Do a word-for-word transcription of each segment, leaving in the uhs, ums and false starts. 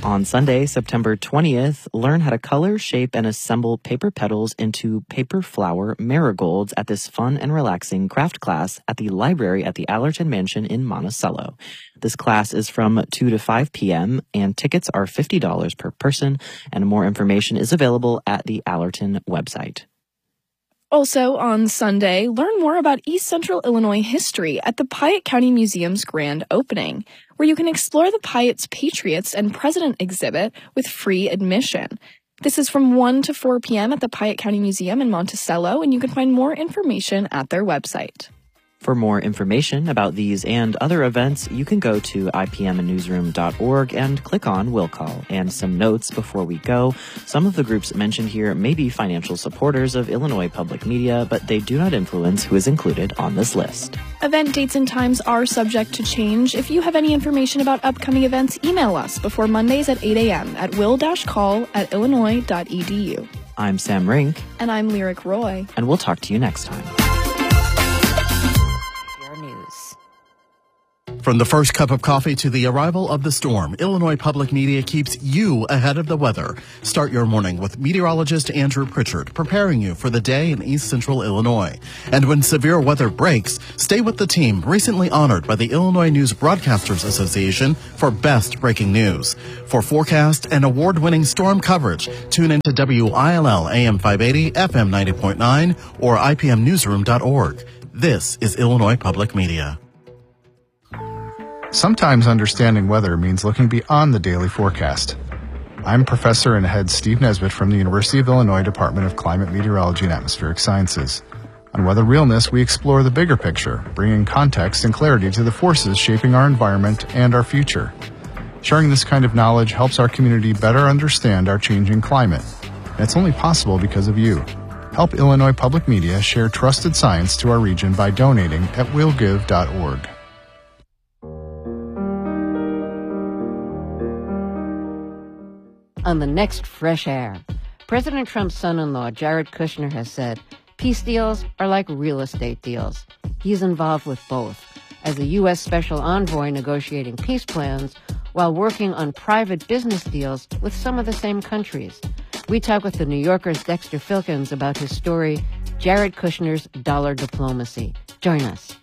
On Sunday, September twentieth, learn how to color, shape, and assemble paper petals into paper flower marigolds at this fun and relaxing craft class at the library at the Allerton Mansion in Monticello. This class is from two to five p.m., and tickets are fifty dollars per person, and more information is available at the Allerton website. Also on Sunday, learn more about East Central Illinois history at the Piatt County Museum's grand opening, where you can explore the Piatt's Patriots and President exhibit with free admission. This is from one to four p.m. at the Piatt County Museum in Monticello, and you can find more information at their website. For more information about these and other events, you can go to I P M newsroom dot org and click on Will Call. And some notes before we go. Some of the groups mentioned here may be financial supporters of Illinois Public Media, but they do not influence who is included on this list. Event dates and times are subject to change. If you have any information about upcoming events, email us before Mondays at eight a.m. at will-call at illinois dot e d u. I'm Sam Rink. And I'm Lyric Roy. And we'll talk to you next time. From the first cup of coffee to the arrival of the storm, Illinois Public Media keeps you ahead of the weather. Start your morning with meteorologist Andrew Pritchard, preparing you for the day in East Central Illinois. And when severe weather breaks, stay with the team recently honored by the Illinois News Broadcasters Association for Best Breaking News. For forecast and award-winning storm coverage, tune into W I L L A M five eighty, F M ninety point nine, or I P M newsroom dot org. This is Illinois Public Media. Sometimes understanding weather means looking beyond the daily forecast. I'm Professor and Head Steve Nesbitt from the University of Illinois Department of Climate Meteorology and Atmospheric Sciences. On Weather Realness, we explore the bigger picture, bringing context and clarity to the forces shaping our environment and our future. Sharing this kind of knowledge helps our community better understand our changing climate. And it's only possible because of you. Help Illinois Public Media share trusted science to our region by donating at will give dot org. On the next Fresh Air, President Trump's son-in-law, Jared Kushner, has said peace deals are like real estate deals. He's involved with both, as a U S special envoy negotiating peace plans while working on private business deals with some of the same countries. We talk with the New Yorker's Dexter Filkins about his story, Jared Kushner's Dollar Diplomacy. Join us.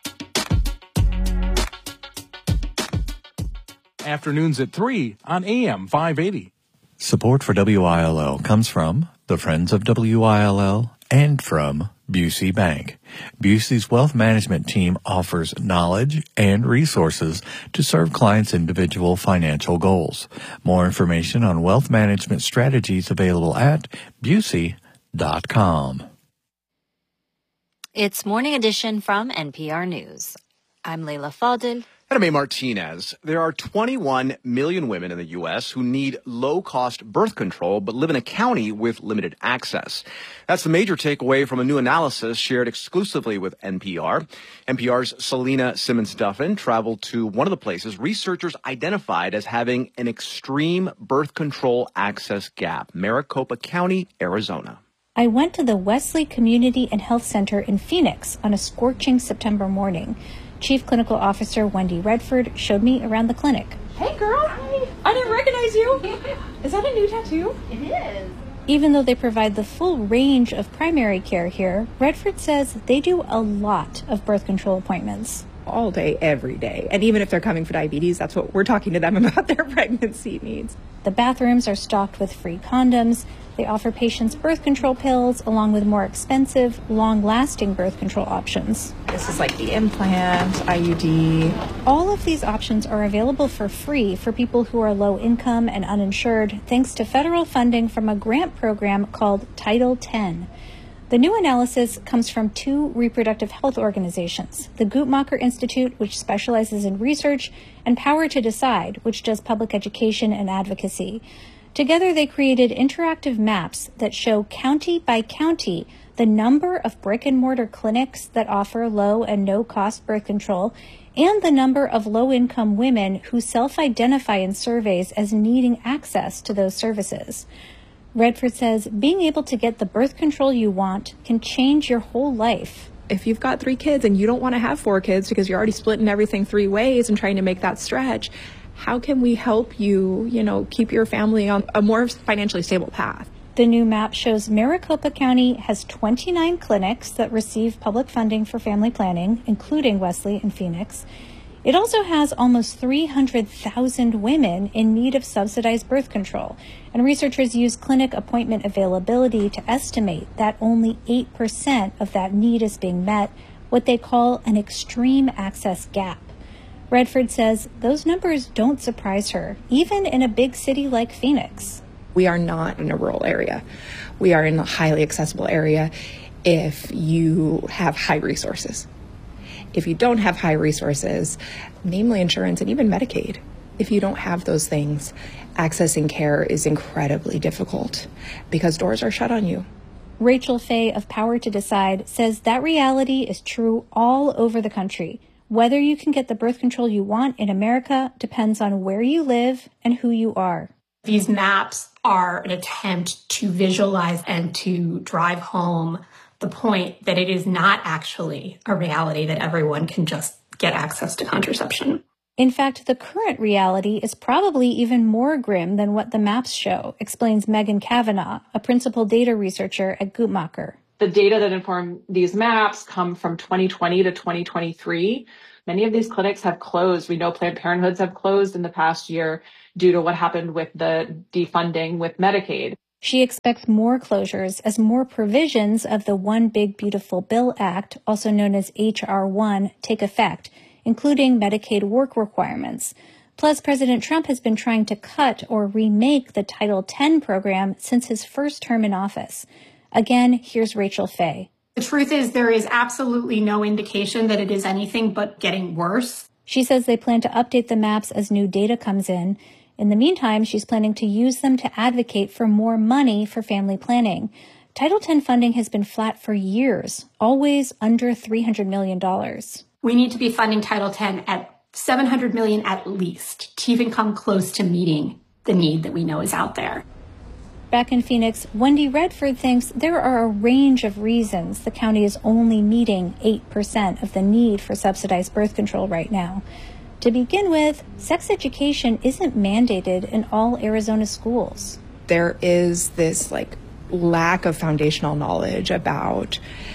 Afternoons at three on A M five eighty. Support for W I L L comes from the Friends of W I L L and from Busey Bank. Busey's wealth management team offers knowledge and resources to serve clients' individual financial goals. More information on wealth management strategies available at busey dot com. It's Morning Edition from N P R News. I'm Leila Fadil. And I'm A. Martinez. There are twenty-one million women in the U S who need low-cost birth control but live in a county with limited access. That's the major takeaway from a new analysis shared exclusively with N P R. N P R's Selena Simmons-Duffin traveled to one of the places researchers identified as having an extreme birth control access gap, Maricopa County, Arizona. I went to the Wesley Community and Health Center in Phoenix on a scorching September morning. Chief Clinical Officer Wendy Redford showed me around the clinic. Hey, girl. Hi. I didn't recognize you. Is that a new tattoo? It is. Even though they provide the full range of primary care here, Redford says they do a lot of birth control appointments. All day, every day. And even if they're coming for diabetes, that's what we're talking to them about their pregnancy needs. The bathrooms are stocked with free condoms. They offer patients birth control pills along with more expensive, long-lasting birth control options. This is like the implant, I U D. All of these options are available for free for people who are low income and uninsured, thanks to federal funding from a grant program called Title ten. The new analysis comes from two reproductive health organizations, the Guttmacher Institute, which specializes in research, and Power to Decide, which does public education and advocacy. Together, they created interactive maps that show county by county the number of brick-and-mortar clinics that offer low and no-cost birth control and the number of low-income women who self-identify in surveys as needing access to those services. Redford says being able to get the birth control you want can change your whole life. If you've got three kids and you don't want to have four kids because you're already splitting everything three ways and trying to make that stretch, How can we help you, you know, keep your family on a more financially stable path? The new map shows Maricopa County has twenty-nine clinics that receive public funding for family planning, including Wesley and Phoenix. It also has almost three hundred thousand women in need of subsidized birth control, and researchers use clinic appointment availability to estimate that only eight percent of that need is being met, what they call an extreme access gap. Redford says those numbers don't surprise her, even in a big city like Phoenix. We are not in a rural area. We are in a highly accessible area if you have high resources. If you don't have high resources, namely insurance and even Medicaid, if you don't have those things, accessing care is incredibly difficult because doors are shut on you. Rachel Fay of Power to Decide says that reality is true all over the country. Whether you can get the birth control you want in America depends on where you live and who you are. These maps are an attempt to visualize and to drive home the point that it is not actually a reality that everyone can just get access to contraception. In fact, the current reality is probably even more grim than what the maps show, explains Megan Kavanaugh, a principal data researcher at Guttmacher. The data that inform these maps come from twenty twenty to twenty twenty-three. Many of these clinics have closed. We know Planned Parenthoods have closed in the past year due to what happened with the defunding with Medicaid. She expects more closures as more provisions of the One Big Beautiful Bill Act, also known as H R one, take effect, including Medicaid work requirements. Plus, President Trump has been trying to cut or remake the Title ten program since his first term in office. Again, here's Rachel Fay. The truth is there is absolutely no indication that it is anything but getting worse. She says they plan to update the maps as new data comes in. In the meantime, she's planning to use them to advocate for more money for family planning. Title ten funding has been flat for years, always under three hundred million dollars. We need to be funding Title ten at seven hundred million dollars at least to even come close to meeting the need that we know is out there. Back in Phoenix, Wendy Redford thinks there are a range of reasons the county is only meeting eight percent of the need for subsidized birth control right now. To begin with, sex education isn't mandated in all Arizona schools. There is this like lack of foundational knowledge about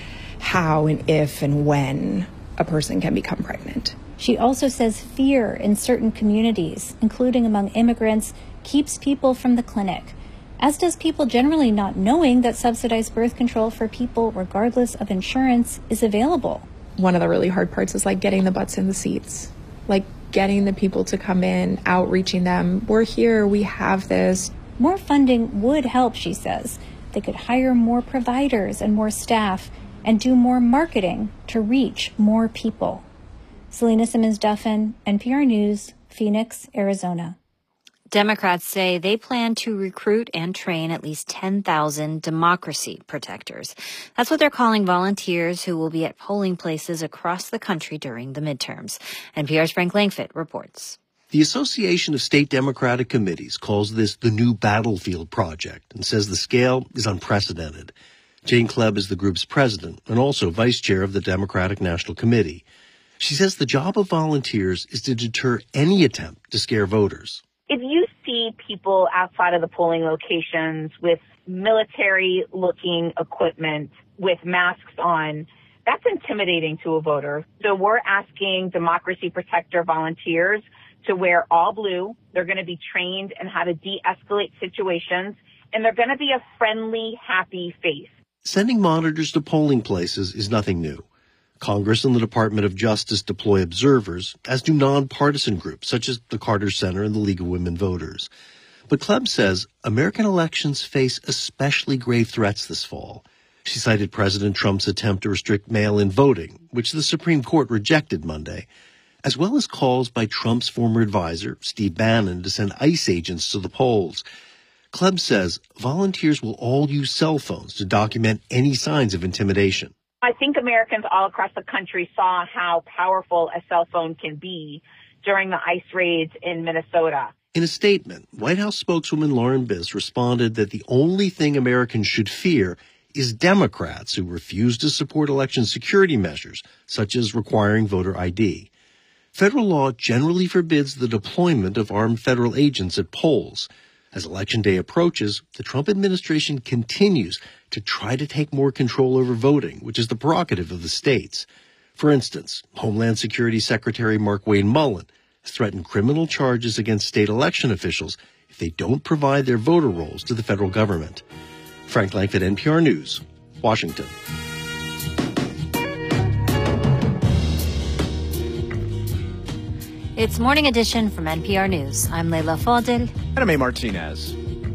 how and if and when a person can become pregnant. She also says fear in certain communities, including among immigrants, keeps people from the clinic, as does people generally not knowing that subsidized birth control for people, regardless of insurance, is available. One of the really hard parts is like getting the butts in the seats, like getting the people to come in, outreaching them. We're here, we have this. More funding would help, she says. They could hire more providers and more staff and do more marketing to reach more people. Selena Simmons-Duffin, N P R News, Phoenix, Arizona. Democrats say they plan to recruit and train at least ten thousand democracy protectors. That's what they're calling volunteers who will be at polling places across the country during the midterms. N P R's Frank Langfitt reports. The Association of State Democratic Committees calls this the new battlefield project and says the scale is unprecedented. Jane Klebb is the group's president and also vice chair of the Democratic National Committee. She says the job of volunteers is to deter any attempt to scare voters. If you see people outside of the polling locations with military-looking equipment, with masks on, that's intimidating to a voter. So we're asking Democracy Protector volunteers to wear all blue. They're going to be trained in how to de-escalate situations, and they're going to be a friendly, happy face. Sending monitors to polling places is nothing new. Congress and the Department of Justice deploy observers, as do nonpartisan groups such as the Carter Center and the League of Women Voters. But Klebb says American elections face especially grave threats this fall. She cited President Trump's attempt to restrict mail-in voting, which the Supreme Court rejected Monday, as well as calls by Trump's former advisor, Steve Bannon, to send ICE agents to the polls. Klebb says volunteers will all use cell phones to document any signs of intimidation. I think Americans all across the country saw how powerful a cell phone can be during the ICE raids in Minnesota. In a statement, White House spokeswoman Lauren Biss responded that the only thing Americans should fear is Democrats who refuse to support election security measures, such as requiring voter I D. Federal law generally forbids the deployment of armed federal agents at polls. As Election Day approaches, the Trump administration continues to try to take more control over voting, which is the prerogative of the states. For instance, Homeland Security Secretary Markwayne Mullin has threatened criminal charges against state election officials if they don't provide their voter rolls to the federal government. Frank Langford, N P R News, Washington. It's Morning Edition from N P R News. I'm Leila Fadel. And I'm A. Martinez.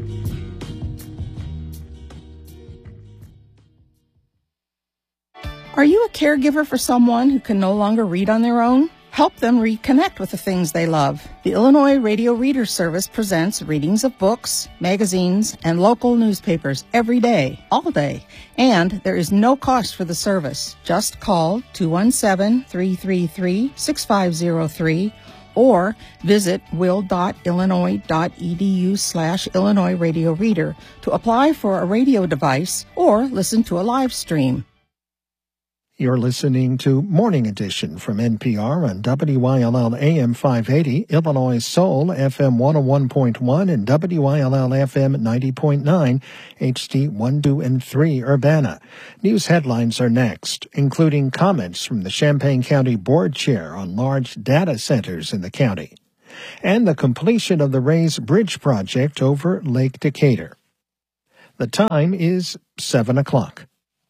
Are you a caregiver for someone who can no longer read on their own? Help them reconnect with the things they love. The Illinois Radio Reader Service presents readings of books, magazines, and local newspapers every day, all day. And there is no cost for the service. Just call two one seven, three three three, six five zero three or visit will.illinois.edu slash Illinois Radio Reader to apply for a radio device or listen to a live stream. You're listening to Morning Edition from N P R on W I L L A M five eighty, Illinois Soul, F M one oh one point one, and W I L L F M ninety point nine, H D one, two, and three, Urbana. News headlines are next, including comments from the Champaign County Board Chair on large data centers in the county, and the completion of the Rays Bridge project over Lake Decatur. The time is seven o'clock.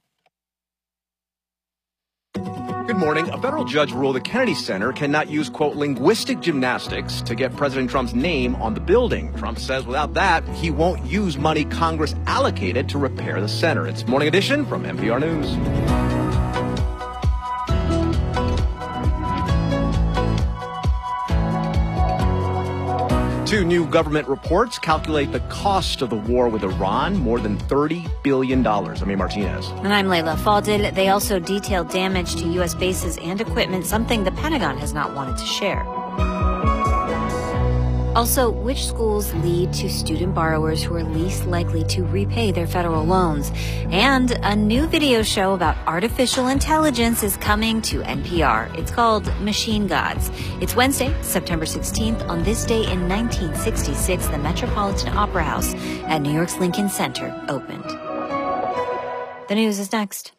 Good morning. A federal judge ruled the Kennedy Center cannot use, quote, linguistic gymnastics to get President Trump's name on the building. Trump says without that, he won't use money Congress allocated to repair the center. It's Morning Edition from N P R News. Two new government reports calculate the cost of the war with Iran, more than thirty billion dollars. I'm A. Martinez. And I'm Leila Fadel. They also detailed damage to U S bases and equipment, something the Pentagon has not wanted to share. Also, which schools lead to student borrowers who are least likely to repay their federal loans? And a new video show about artificial intelligence is coming to N P R. It's called Machine Gods. It's Wednesday, September sixteenth. On this day in nineteen sixty-six, the Metropolitan Opera House at New York's Lincoln Center opened. The news is next.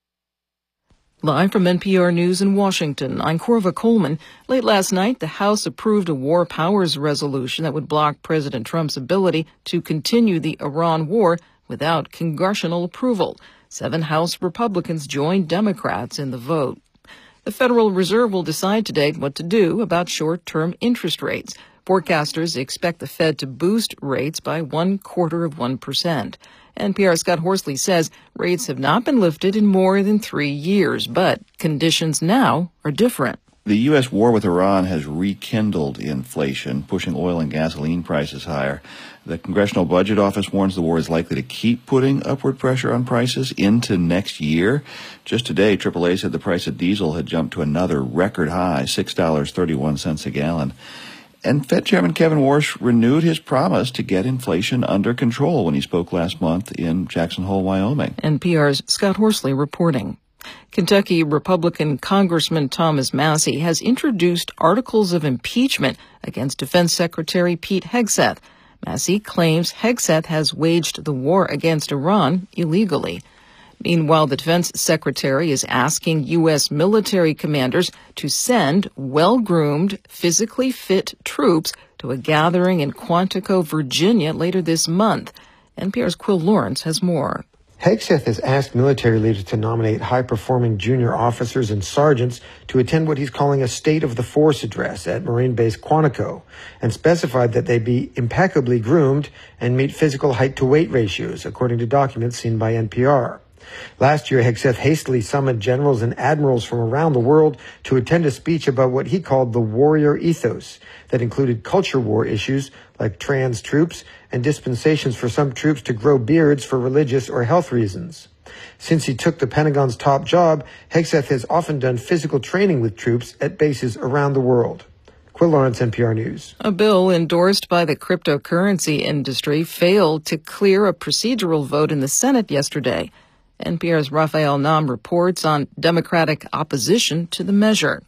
Live from N P R News in Washington, I'm Corva Coleman. Late last night, the House approved a war powers resolution that would block President Trump's ability to continue the Iran war without congressional approval. Seven House Republicans joined Democrats in the vote. The Federal Reserve will decide today what to do about short-term interest rates. Forecasters expect the Fed to boost rates by one quarter of one percent. N P R's Scott Horsley says rates have not been lifted in more than three years, but conditions now are different. The U S war with Iran has rekindled inflation, pushing oil and gasoline prices higher. The Congressional Budget Office warns the war is likely to keep putting upward pressure on prices into next year. Just today, triple A said the price of diesel had jumped to another record high, six dollars and thirty-one cents a gallon. And Fed Chairman Kevin Warsh renewed his promise to get inflation under control when he spoke last month in Jackson Hole, Wyoming. N P R's Scott Horsley reporting. Kentucky Republican Congressman Thomas Massie has introduced articles of impeachment against Defense Secretary Pete Hegseth. Massie claims Hegseth has waged the war against Iran illegally. Meanwhile, the Defense Secretary is asking U S military commanders to send well-groomed, physically fit troops to a gathering in Quantico, Virginia later this month. N P R's Quill Lawrence has more. Hegseth has asked military leaders to nominate high-performing junior officers and sergeants to attend what he's calling a State of the Force address at Marine Base Quantico, and specified that they be impeccably groomed and meet physical height-to-weight ratios, according to documents seen by N P R. Last year, Hegseth hastily summoned generals and admirals from around the world to attend a speech about what he called the warrior ethos that included culture war issues like trans troops and dispensations for some troops to grow beards for religious or health reasons. Since he took the Pentagon's top job, Hegseth has often done physical training with troops at bases around the world. Quill Lawrence, N P R News. A bill endorsed by the cryptocurrency industry failed to clear a procedural vote in the Senate yesterday. N P R's Raphael Nam reports on Democratic opposition to the measure.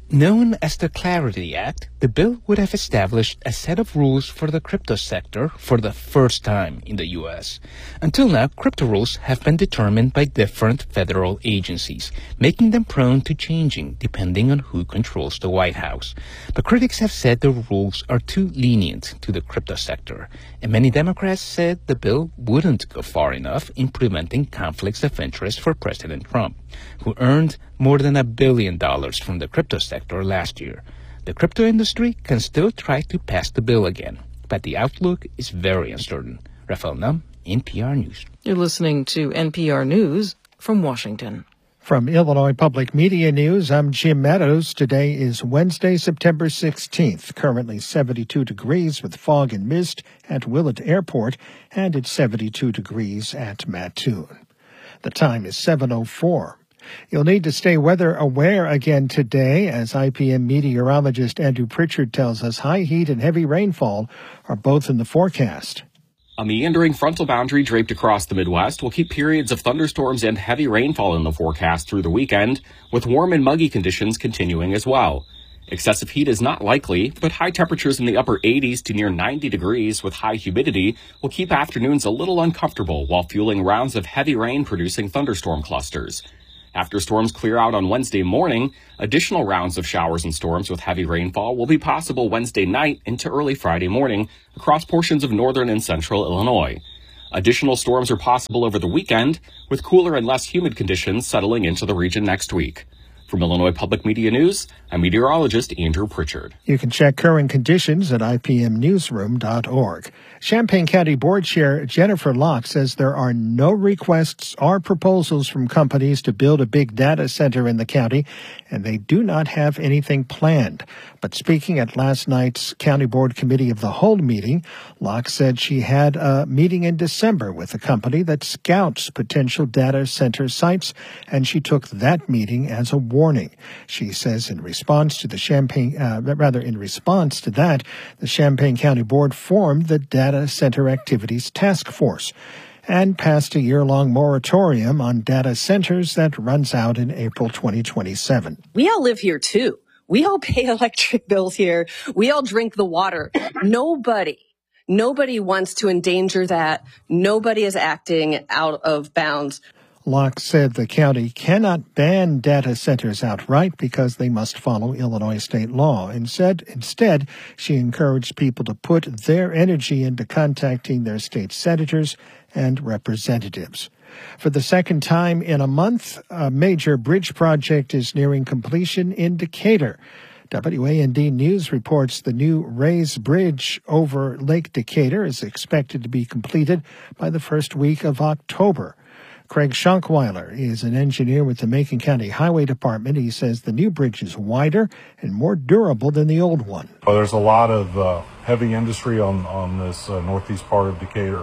Known as the Clarity Act, the bill would have established a set of rules for the crypto sector for the first time in the U S. Until now, crypto rules have been determined by different federal agencies, making them prone to changing depending on who controls the White House. But critics have said the rules are too lenient to the crypto sector, and many Democrats said the bill wouldn't go far enough in preventing conflicts of interest for President Trump, who earned more than a billion dollars from the crypto sector last year. The crypto industry can still try to pass the bill again, but the outlook is very uncertain. Rafael Nam, N P R News. You're listening to N P R News from Washington. From Illinois Public Media News, I'm Jim Meadows. Today is Wednesday, September sixteenth. Currently seventy-two degrees with fog and mist at Willett Airport, and it's seventy-two degrees at Mattoon. The time is seven oh four. You'll need to stay weather aware again today, as I P M meteorologist Andrew Pritchard tells us high heat and heavy rainfall are both in the forecast. A meandering frontal boundary draped across the Midwest will keep periods of thunderstorms and heavy rainfall in the forecast through the weekend, with warm and muggy conditions continuing as well. Excessive heat is not likely, but high temperatures in the upper eighties to near ninety degrees with high humidity will keep afternoons a little uncomfortable while fueling rounds of heavy rain producing thunderstorm clusters. After storms clear out on Wednesday morning, additional rounds of showers and storms with heavy rainfall will be possible Wednesday night into early Friday morning across portions of northern and central Illinois. Additional storms are possible over the weekend, with cooler and less humid conditions settling into the region next week. From Illinois Public Media News, I'm meteorologist Andrew Pritchard. You can check current conditions at I P M newsroom dot org. Champaign County Board Chair Jennifer Locke says there are no requests or proposals from companies to build a big data center in the county, and they do not have anything planned. But speaking at last night's County Board Committee of the Whole meeting, Locke said she had a meeting in December with a company that scouts potential data center sites, and she took that meeting as a warning. She says in response to the Champaign, uh, rather in response to that, the Champaign County Board formed the Data Center Activities Task Force and passed a year-long moratorium on data centers that runs out in April twenty twenty-seven. We all live here, too. We all pay electric bills here. We all drink the water. Nobody, nobody wants to endanger that. Nobody is acting out of bounds. Locke said the county cannot ban data centers outright because they must follow Illinois state law, and said instead she encouraged people to put their energy into contacting their state senators and representatives. For the second time in a month, a major bridge project is nearing completion in Decatur. W A N D News reports the new Rays Bridge over Lake Decatur is expected to be completed by the first week of October. Craig Schunkweiler is an engineer with the Macon County Highway Department. He says the new bridge is wider and more durable than the old one. Well, there's a lot of uh, heavy industry on, on this uh, northeast part of Decatur.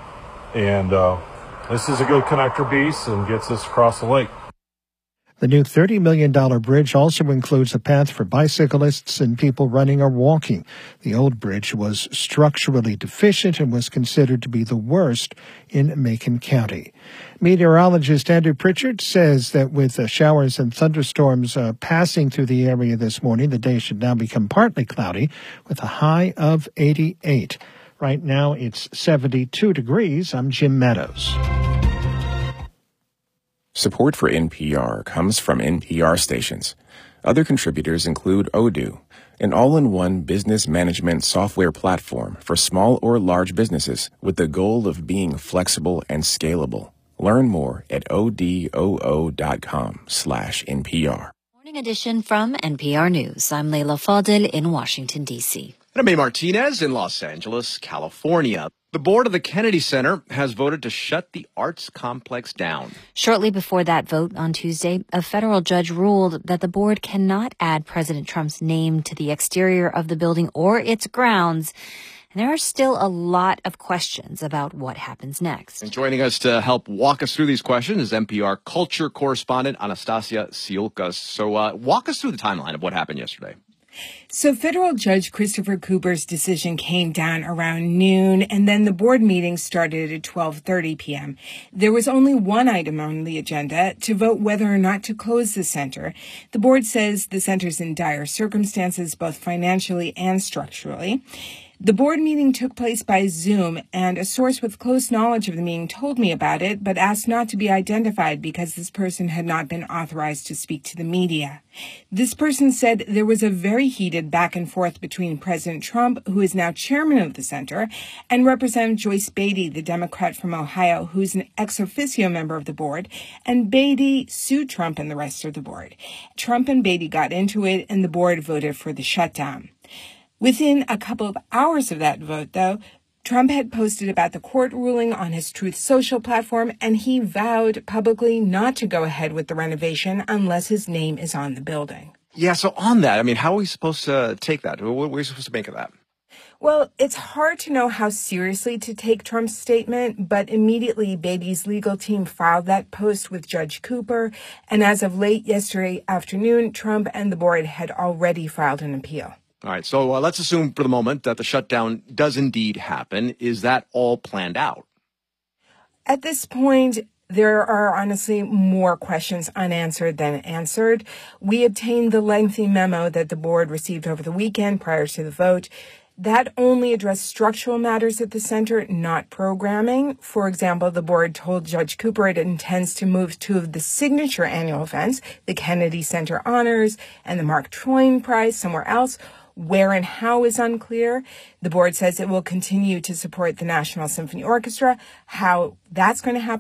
And uh, this is a good connector piece and gets us across the lake. The new thirty million dollars bridge also includes a path for bicyclists and people running or walking. The old bridge was structurally deficient and was considered to be the worst in Macon County. Meteorologist Andrew Pritchard says that with uh, showers and thunderstorms uh, passing through the area this morning, the day should now become partly cloudy with a high of eighty-eight. Right now it's seventy-two degrees. I'm Jim Meadows. Support for N P R comes from N P R stations. Other contributors include Odoo, an all-in-one business management software platform for small or large businesses with the goal of being flexible and scalable. Learn more at odoo.com slash NPR. Morning edition from N P R News. I'm Leila Fadel in Washington, D C. And I'm May Martinez in Los Angeles, California. The board of the Kennedy Center has voted to shut the arts complex down. Shortly before that vote on Tuesday, a federal judge ruled that the board cannot add President Trump's name to the exterior of the building or its grounds. And there are still a lot of questions about what happens next. And joining us to help walk us through these questions is N P R culture correspondent Anastasia Siolkas. So uh, walk us through the timeline of what happened yesterday. So federal judge Christopher Cooper's decision came down around noon, and then the board meeting started at twelve thirty p.m. There was only one item on the agenda, to vote whether or not to close the center. The board says the center's in dire circumstances, both financially and structurally. The board meeting took place by Zoom, and a source with close knowledge of the meeting told me about it, but asked not to be identified because this person had not been authorized to speak to the media. This person said there was a very heated back and forth between President Trump, who is now chairman of the center, and Representative Joyce Beatty, the Democrat from Ohio, who's an ex officio member of the board, and Beatty sued Trump and the rest of the board. Trump and Beatty got into it, and the board voted for the shutdown. Within a couple of hours of that vote, though, Trump had posted about the court ruling on his Truth Social platform, and he vowed publicly not to go ahead with the renovation unless his name is on the building. Yeah, so on that, I mean, how are we supposed to take that? What are we supposed to make of that? Well, it's hard to know how seriously to take Trump's statement, but immediately Beatty's legal team filed that post with Judge Cooper, and as of late yesterday afternoon, Trump and the board had already filed an appeal. All right, so uh, let's assume for the moment that the shutdown does indeed happen. Is that all planned out? At this point, there are honestly more questions unanswered than answered. We obtained the lengthy memo that the board received over the weekend prior to the vote. That only addressed structural matters at the center, not programming. For example, the board told Judge Cooper it intends to move two of the signature annual events, the Kennedy Center Honors and the Mark Twain Prize, somewhere else. Where and how is unclear. The board says it will continue to support the National Symphony Orchestra. How that's going to happen